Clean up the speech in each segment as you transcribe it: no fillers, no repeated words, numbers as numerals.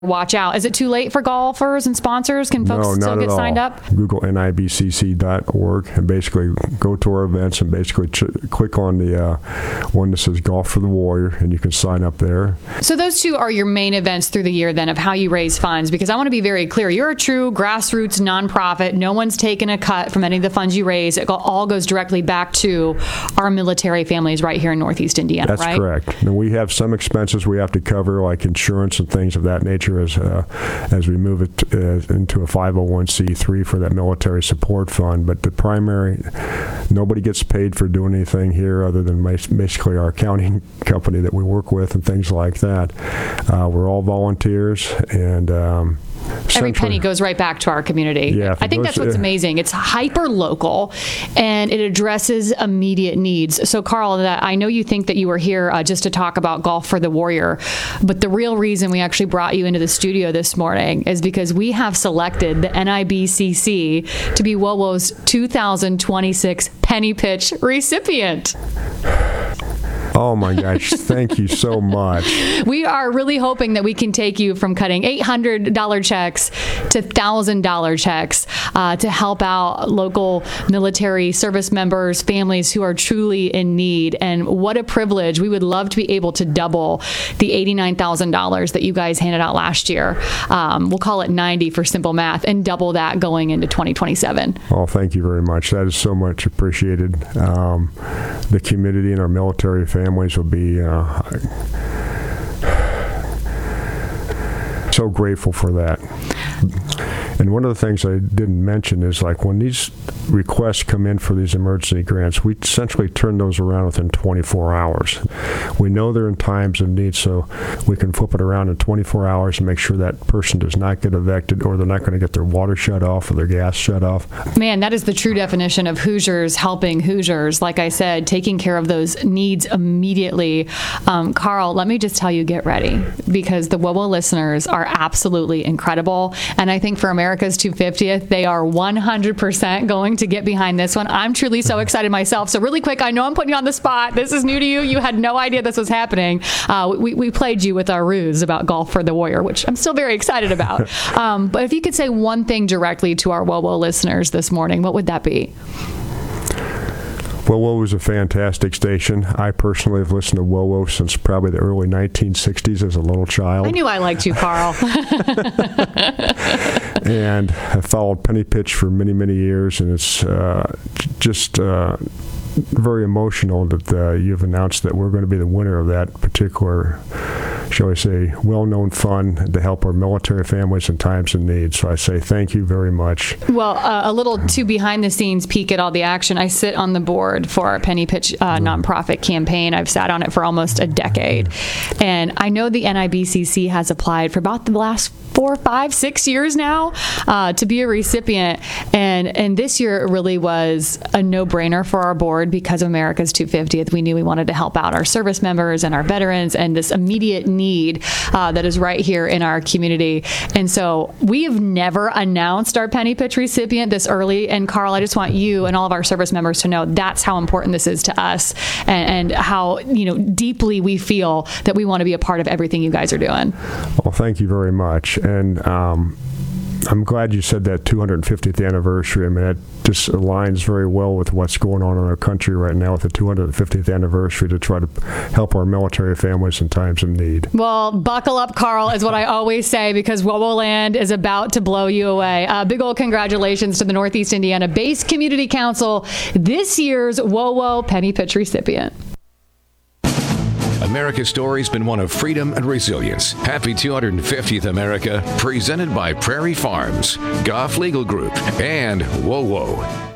watch out. Is it too late for golfers and sponsors? Can folks still get signed up? Google nibcc.org and basically go to our events and basically click on the one that says Golf for the Warrior, and you can sign up there. So those two are your main events through the year then of how you raise funds, because I want to be very clear. You're a true grassroots nonprofit. No one's taken a cut from any of the funds you raise. It all goes directly back to our military families right here in Northeast Indiana, right? That's correct. And we have some expenses we have to cover, like insurance and things of that nature, as we move it into a 501c3 for that military support fund. But the primary, nobody gets paid for doing anything here other than basically our accounting company that we work with and things like that. We're all volunteers, and every penny goes right back to our community. Yeah, I think that's what's amazing. It's hyper local, and it addresses immediate needs. So, Carl, I know you think that you were here just to talk about Golf for the Warrior, but the real reason we actually brought you into the studio this morning is because we have selected the NIBCC to be WOWO's 2026 Penny Pitch recipient. Oh my gosh, thank you so much. We are really hoping that we can take you from cutting $800 checks to $1,000 checks to help out local military service members, families who are truly in need. And what a privilege. We would love to be able to double the $89,000 that you guys handed out last year. We'll call it 90 for simple math, and double that going into 2027. Oh, thank you very much. That is so much appreciated. The community and our military families will be so grateful for that. And one of the things I didn't mention is, like, when these requests come in for these emergency grants, we essentially turn those around within 24 hours. We know they're in times of need, so we can flip it around in 24 hours and make sure that person does not get evicted, or they're not going to get their water shut off or their gas shut off. Man, that is the true definition of Hoosiers helping Hoosiers. Like I said, taking care of those needs immediately. Carl, let me just tell you, get ready, because the WOWO listeners are absolutely incredible. And I think for America's 250th, they are 100% going to get behind this one. I'm truly so excited myself. So really quick, I know I'm putting you on the spot. This is new to you. You had no idea this was happening. We played you with our ruse about Golf for the Warrior, which I'm still very excited about. But if you could say one thing directly to our WOWO listeners this morning, what would that be? WOWO is a fantastic station. I personally have listened to WOWO since probably the early 1960s as a little child. I knew I liked you, Carl. And I followed Penny Pitch for many, many years, and it's just very emotional that you've announced that we're going to be the winner of that particular, shall we say, well-known fund to help our military families in times of need. So I say thank you very much. Well, a little too behind-the-scenes peek at all the action. I sit on the board for our Penny Pitch nonprofit campaign. I've sat on it for almost a decade. And I know the NIBCC has applied for about the last 4, 5, 6 years now to be a recipient. And this year it really was a no-brainer for our board because of America's 250th. We knew we wanted to help out our service members and our veterans and this immediate need that is right here in our community. And so we have never announced our Penny Pitch recipient this early. And Carl, I just want you and all of our service members to know that's how important this is to us, and how deeply we feel that we want to be a part of everything you guys are doing. Well, thank you very much. And I'm glad you said that 250th anniversary. I mean, that just aligns very well with what's going on in our country right now with the 250th anniversary, to try to help our military families in times of need. Well, buckle up, Carl, is what I always say, because WOWO Land is about to blow you away. Big old congratulations to the Northeast Indiana Base Community Council, this year's WOWO Penny Pitch recipient. America's story's been one of freedom and resilience. Happy 250th America, presented by Prairie Farms, Goff Legal Group, and WOWO.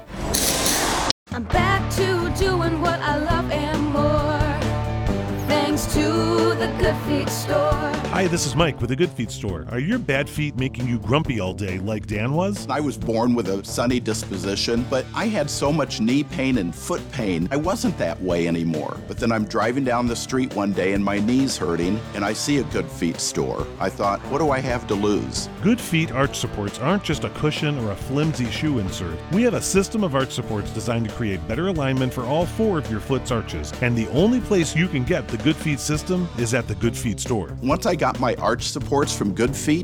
I'm back to doing what I love and more, thanks to the Good Feet store. Hi, this is Mike with the Good Feet store. Are your bad feet making you grumpy all day like Dan was? I was born with a sunny disposition, but I had so much knee pain and foot pain, I wasn't that way anymore. But then I'm driving down the street one day and my knee's hurting, and I see a Good Feet store. I thought, what do I have to lose? Good Feet arch supports aren't just a cushion or a flimsy shoe insert. We have a system of arch supports designed to create better alignment for all 4 of your foot's arches. And the only place you can get the Good Feet system is at the Good Feet store. Once I got got my arch supports from Good Feet.